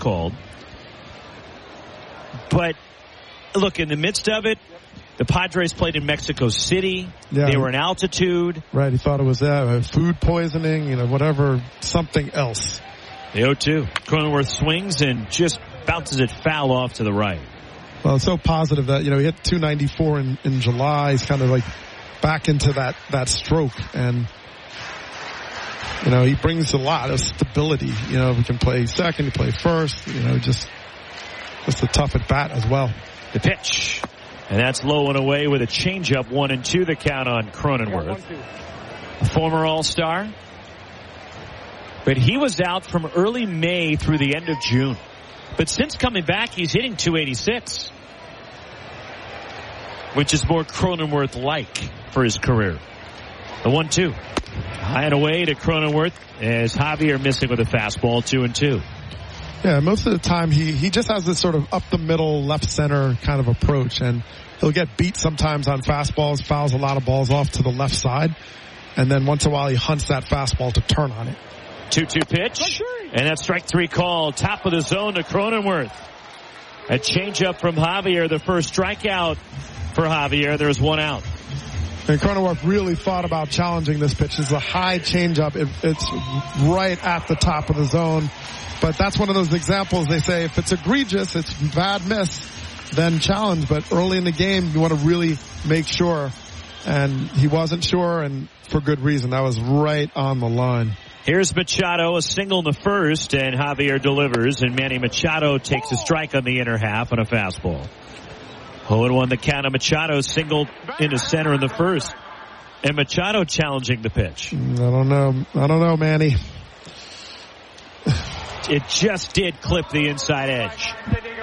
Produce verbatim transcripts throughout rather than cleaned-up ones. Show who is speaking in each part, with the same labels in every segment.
Speaker 1: called. But, look, in the midst of it, the Padres played in Mexico City. Yeah. They were in altitude.
Speaker 2: Right, he thought it was uh, food poisoning, you know, whatever, something else.
Speaker 1: The oh two. Cronenworth swings and just bounces it foul off to the right.
Speaker 2: Well, it's so positive that, you know, he hit two ninety-four in, in July. He's kind of like back into that, that stroke. And, you know, he brings a lot of stability. You know, he can play second, he can play first. You know, just, just a tough at bat as well.
Speaker 1: The pitch. And that's low and away with a changeup. One and two the count on Cronenworth. A former All-Star. But he was out from early May through the end of June. But since coming back, he's hitting two eighty-six. Which is more Cronenworth-like for his career. The one two. High and away to Cronenworth as Javier missing with a fastball, two and two.
Speaker 2: Yeah, most of the time he, he just has this sort of up the middle, left center kind of approach, and he'll get beat sometimes on fastballs, fouls a lot of balls off to the left side, and then once in a while he hunts that fastball to turn on it.
Speaker 1: two two pitch, and that strike three call, top of the zone to Cronenworth. A changeup from Javier, the first strikeout for Javier. There's one out.
Speaker 2: And Cronenworth really thought about challenging this pitch. It's a high changeup. It, it's right at the top of the zone. But that's one of those examples they say if it's egregious, it's bad miss, then challenge. But early in the game, you want to really make sure. And he wasn't sure, and for good reason. That was right on the line.
Speaker 1: Here's Machado, a single in the first, and Javier delivers. And Manny Machado takes a strike on the inner half on a fastball. oh and one the count of Machado, singled into center in the first. And Machado challenging the pitch.
Speaker 2: I don't know. I don't know, Manny.
Speaker 1: It just did clip the inside edge.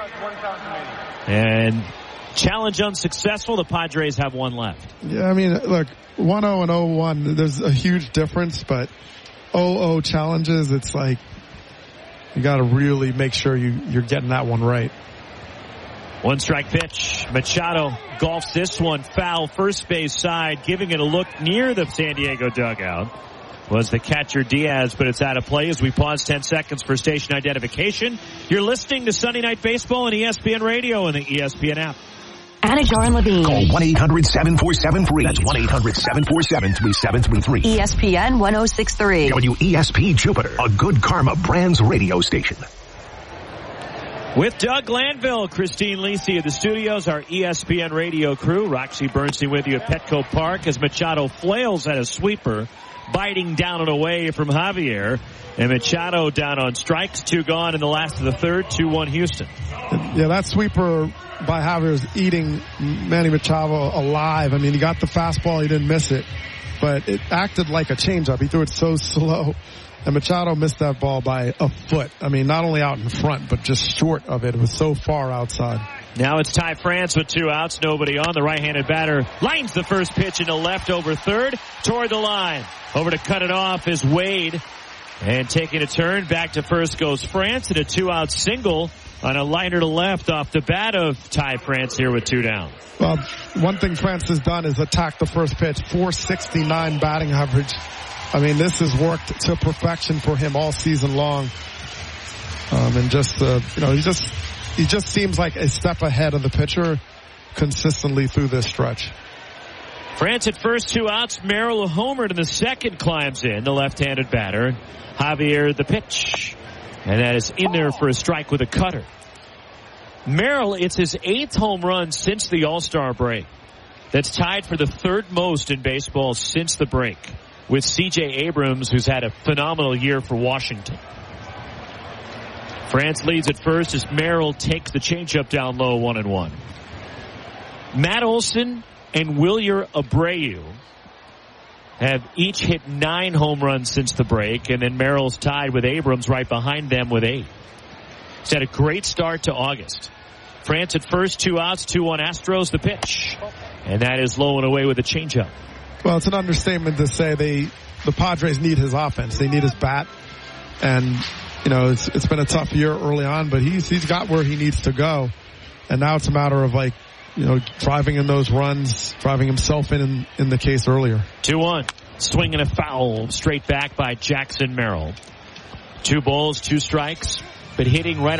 Speaker 1: And challenge unsuccessful. The Padres have one left.
Speaker 2: Yeah, I mean, look, one oh and oh one, there's a huge difference, but oh oh challenges, it's like you got to really make sure you, you're getting that one right.
Speaker 1: One strike pitch. Machado golfs this one foul first base side, giving it a look near the San Diego dugout. Was the catcher Diaz, but it's out of play as we pause ten seconds for station identification. You're listening to Sunday Night Baseball on E S P N Radio and the E S P N app.
Speaker 3: Anajar and Levine.
Speaker 4: Call one eight hundred seven four seven three. That's one eight hundred seven four seven three seven three three.
Speaker 3: E S P N ten sixty-three.
Speaker 4: W E S P Jupiter, a Good Karma Brands radio station.
Speaker 1: With Doug Glanville, Christine Lisi of the studios, our E S P N radio crew, Roxy Bernstein with you at Petco Park as Machado flails at a sweeper, biting down and away from Javier. And Machado down on strikes, two gone in the last of the third, two one Houston.
Speaker 2: Yeah, that sweeper by Javier is eating Manny Machado alive. I mean, he got the fastball, he didn't miss it, but it acted like a changeup. He threw it so slow. And Machado missed that ball by a foot. I mean, not only out in front, but just short of it. It was so far outside.
Speaker 1: Now it's Ty France with two outs, nobody on. The right-handed batter lines the first pitch into left over third, toward the line. Over to cut it off is Wade. And taking a turn, back to first goes France, and a two-out single on a liner to left off the bat of Ty France here with two down.
Speaker 2: Well, one thing France has done is attack the first pitch. four sixty-nine batting average. I mean, this has worked to perfection for him all season long. Um, and just, uh, you know, he just, he just seems like a step ahead of the pitcher consistently through this stretch.
Speaker 1: France at first, two outs. Merrill a homered in the second climbs in, the left-handed batter. Javier the pitch. And that is in there for a strike with a cutter. Merrill, it's his eighth home run since the All-Star break. That's tied for the third most in baseball since the break, with C J Abrams, who's had a phenomenal year for Washington. France leads at first as Merrill takes the changeup down low, one and one. Matt Olson and Wilyer Abreu have each hit nine home runs since the break, and then Merrill's tied with Abrams right behind them with eight. He's had a great start to August. France at first, two outs, two one Astros, the pitch. And that is low and away with a changeup.
Speaker 2: Well, it's an understatement to say they, the Padres need his offense. They need his bat. And, you know, it's, it's been a tough year early on, but he's, he's got where he needs to go. And now it's a matter of, like, you know, driving in those runs, driving himself in, in, in the case earlier.
Speaker 1: two one. Swing and a foul straight back by Jackson Merrill. Two balls, two strikes, but hitting right